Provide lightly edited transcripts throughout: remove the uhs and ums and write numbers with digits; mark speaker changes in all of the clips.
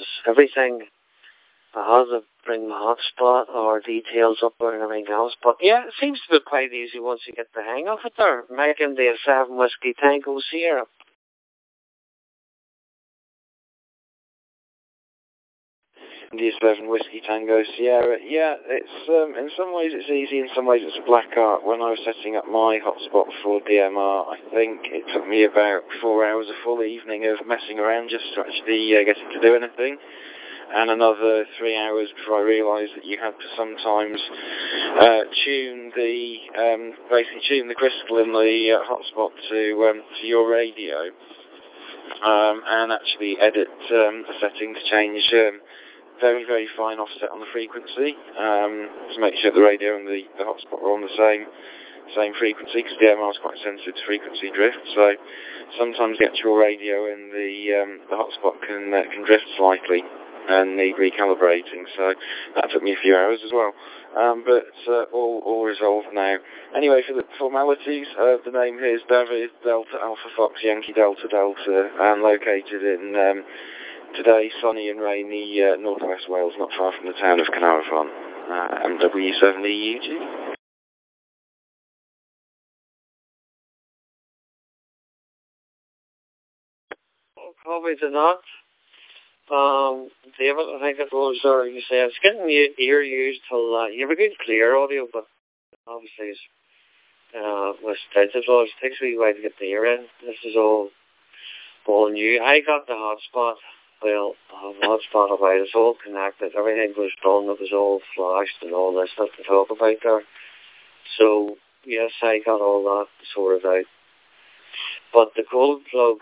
Speaker 1: everything has to bring the hotspot or details up or anything else. But yeah, it seems to be quite easy once you get the hang of it there. Making the 7 Whiskey Tango Sierra.
Speaker 2: The 7 Whiskey Tango Sierra. Yeah, it's in some ways it's easy, in some ways it's a black art. When I was setting up my hotspot for DMR, I think it took me about 4 hours, a full evening of messing around just to actually get it to do anything. And another 3 hours before I realised that you had to sometimes basically tune the crystal in the hotspot to your radio, and actually edit the setting to change very, very fine offset on the frequency to make sure the radio and the hotspot are on the same frequency, because DMR is quite sensitive to frequency drift. So sometimes the actual radio and the hotspot can drift slightly and need recalibrating. So that took me a few hours as well. But all resolved now. Anyway, for the formalities, the name here is David Delta Alpha Fox Yankee Delta Delta, and located in today sunny and rainy northwest Wales, not far from the town of Caernarfon, MW7EUG.
Speaker 1: Probably did not. David, I think it was there. You say it's getting ear used till you have a good clear audio, but obviously it's, with digital, it takes a wee while to get the ear in. This is all new. I got the hotspot. Well, the hotspot about it's all connected. Everything was done. It was all flashed and all this stuff to talk about there. So yes, I got all that sorted out. But the cold plug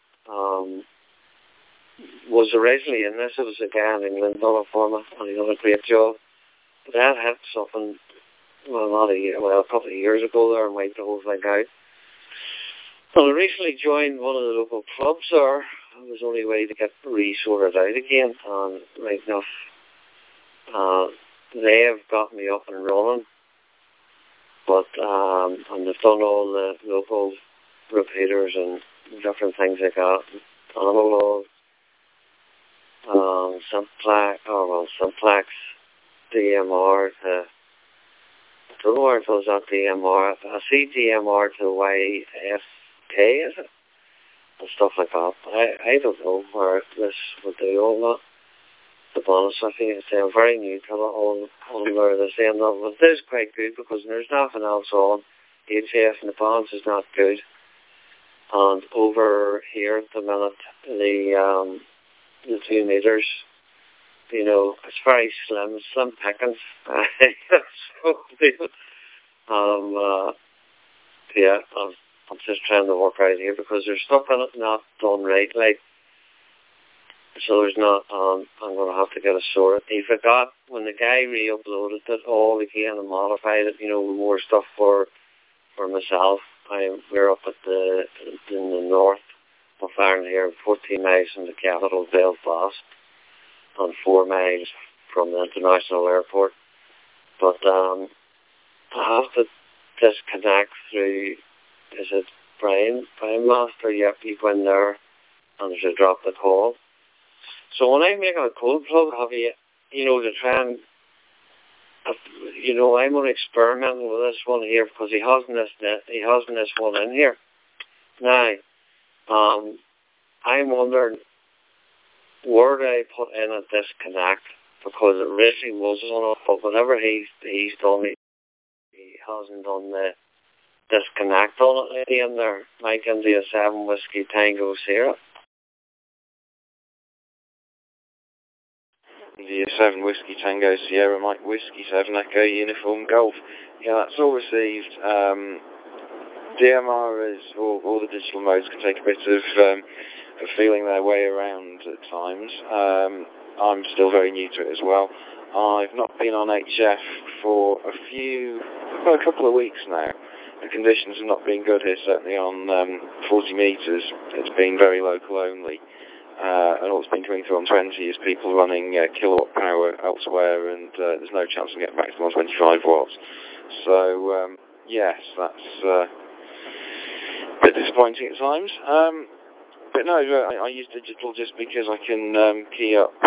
Speaker 1: was originally in this. It was a guy in England done it for me, and he done a great job. But that had something, a couple of years ago there, and wiped the whole thing out. Well, I recently joined one of the local clubs there. It was the only way to get re-sorted out again, and right enough, they have got me up and running. But and they've done all the local repeaters and different things like that. Analog, simplex, DMR to, I don't know where it goes at DMR. I see DMR to YFK, is it? And stuff like that. I don't know where this will do all that. The bonus, I think they're very new to it, on where they're saying that. But it is quite good because there's nothing else on. The HF and the bonus is not good. And over here at the minute, the 2 meters, you know, it's very slim pickings. Yeah, I'm just trying to work out here because there's stuff in it not done right, like, so there's not, I'm going to have to get it sorted. He forgot, when the guy re-uploaded it all again and modified it, you know, with more stuff for myself. We're up in the north of Ireland here, 14 miles from the capital, Belfast, and 4 miles from the international airport. But I have to disconnect through, is it Prime Master? Yep, you go in there and there's a drop the call. So when I make a cold plug, you know, to try and, you know, I'm only experimenting with this one here because he hasn't this one in here. Now, I'm wondering, where do I put in a disconnect? Because it really wasn't on it, but whenever he's done it, he hasn't done the disconnect on it in there, like in the 7 Whiskey Tango Sierra.
Speaker 2: The 7 Whiskey Tango Sierra Mike Whiskey 7 Echo Uniform Golf. Yeah, that's all received. DMR is, all the digital modes can take a bit of feeling their way around at times. I'm still very new to it as well. I've not been on HF for a couple of weeks now. The conditions have not been good here, certainly on 40 metres. It's been very local only. And all it's been coming through on 20 is people running kilowatt power elsewhere, and there's no chance of getting back to 125 watts. So, yes, that's a bit disappointing at times. But no, I use digital just because I can key up